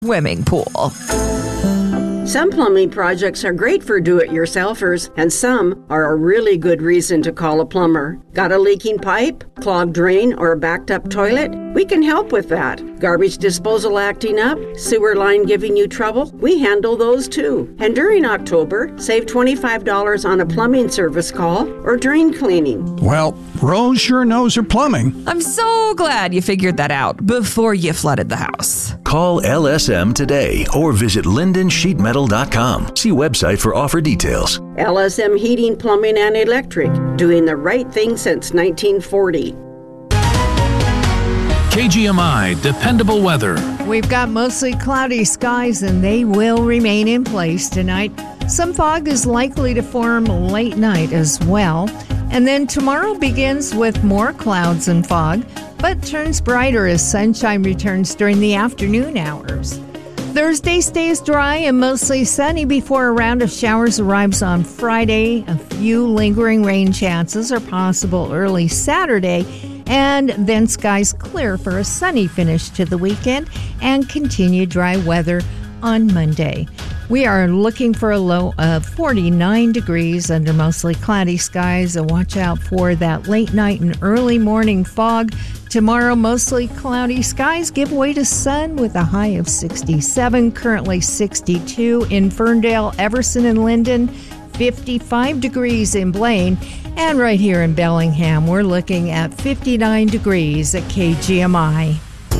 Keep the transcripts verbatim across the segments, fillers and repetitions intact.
swimming pool. Some plumbing projects are great for do-it-yourselfers, and some are a really good reason to call a plumber. Got a leaking pipe, clogged drain, or a backed-up toilet? We can help with that. Garbage disposal acting up, sewer line giving you trouble? We handle those too. And during October, save twenty-five dollars on a plumbing service call or drain cleaning. Well, Rose sure knows her plumbing. I'm so glad you figured that out before you flooded the house. Call L S M today or visit linden sheet metal dot com. See website for offer details. L S M Heating, Plumbing, and Electric, doing the right thing since nineteen forty. K G M I Dependable Weather. We've got mostly cloudy skies and they will remain in place tonight. Some fog is likely to form late night as well. And then tomorrow begins with more clouds and fog, but turns brighter as sunshine returns during the afternoon hours. Thursday stays dry and mostly sunny before a round of showers arrives on Friday. A few lingering rain chances are possible early Saturday. And then skies clear for a sunny finish to the weekend and continued dry weather on Monday. We are looking for a low of forty-nine degrees under mostly cloudy skies. And watch out for that late night and early morning fog. Tomorrow, mostly cloudy skies give way to sun with a high of sixty-seven, currently sixty-two in Ferndale, Everson, and Linden, fifty-five degrees in Blaine. And right here in Bellingham, we're looking at fifty-nine degrees at K G M I.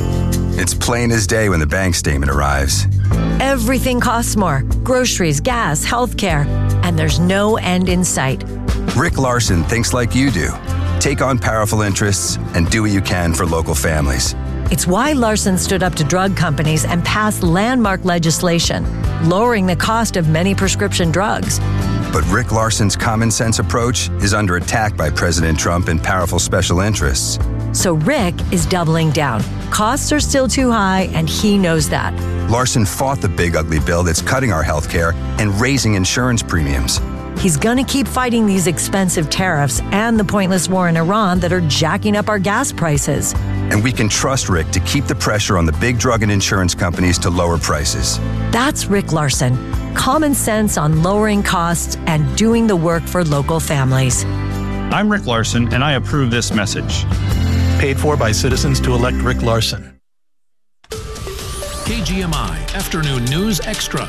It's plain as day when the bank statement arrives. Everything costs more. Groceries, gas, healthcare, and there's no end in sight. Rick Larson thinks like you do. Take on powerful interests and do what you can for local families. It's why Larson stood up to drug companies and passed landmark legislation, lowering the cost of many prescription drugs. But Rick Larson's common sense approach is under attack by President Trump and powerful special interests. So Rick is doubling down. Costs are still too high, and he knows that. Larson fought the big ugly bill that's cutting our health care and raising insurance premiums. He's going to keep fighting these expensive tariffs and the pointless war in Iran that are jacking up our gas prices. And we can trust Rick to keep the pressure on the big drug and insurance companies to lower prices. That's Rick Larson. Common sense on lowering costs and doing the work for local families. I'm Rick Larson, and I approve this message. Paid for by citizens to elect Rick Larson. K G M I Afternoon News Extra.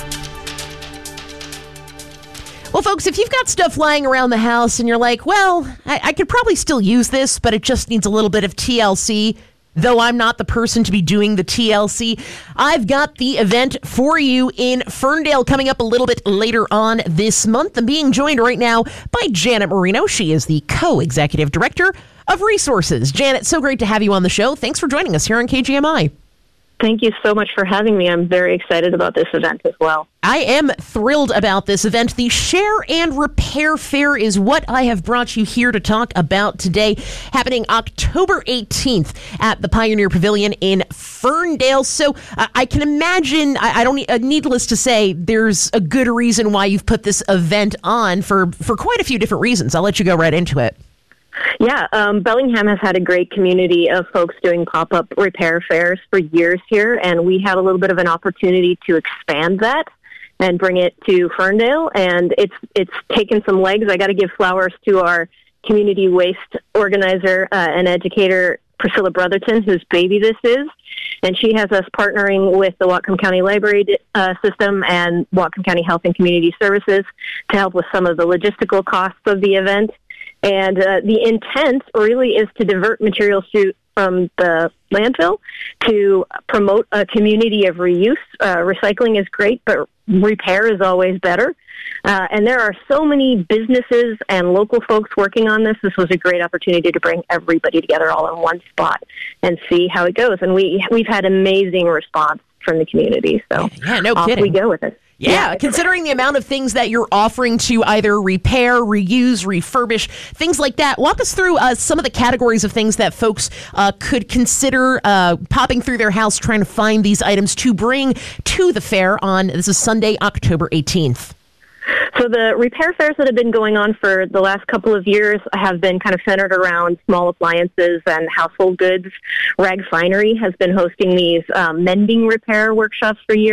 Well, folks, if you've got stuff lying around the house and you're like, well, I, I could probably still use this, but it just needs a little bit of T L C, though I'm not the person to be doing the T L C, I've got the event for you in Ferndale coming up a little bit later on this month. I'm being joined right now by Janet Marino. She is the co-executive director of Resources. Janet, so great to have you on the show. Thanks for joining us here on K G M I. Thank you so much for having me. I'm very excited about this event as well. I am thrilled about this event. The Share and Repair Fair is what I have brought you here to talk about today, happening October eighteenth at the Pioneer Pavilion in Ferndale. So uh, I can imagine, I, I don't need, uh, needless to say, there's a good reason why you've put this event on for, for quite a few different reasons. I'll let you go right into it. Yeah, um, Bellingham has had a great community of folks doing pop-up repair fairs for years here, and we had a little bit of an opportunity to expand that and bring it to Ferndale, and it's it's taken some legs. I got to give flowers to our community waste organizer uh, and educator, Priscilla Brotherton, whose baby this is, and she has us partnering with the Whatcom County Library uh, System and Whatcom County Health and Community Services to help with some of the logistical costs of the event. And uh, the intent really is to divert materials to, from the landfill to promote a community of reuse. Uh, recycling is great, but repair is always better. Uh, and there are so many businesses and local folks working on this. This was a great opportunity to bring everybody together all in one spot and see how it goes. And we, we've had amazing response from the community. So yeah, no off kidding. we go with it. Yeah, yeah, considering the amount of things that you're offering to either repair, reuse, refurbish, things like that, walk us through uh, some of the categories of things that folks uh, could consider uh, popping through their house, trying to find these items to bring to the fair on, this is Sunday, October eighteenth. So the repair fairs that have been going on for the last couple of years have been kind of centered around small appliances and household goods. Rag Finery has been hosting these um, mending repair workshops for years.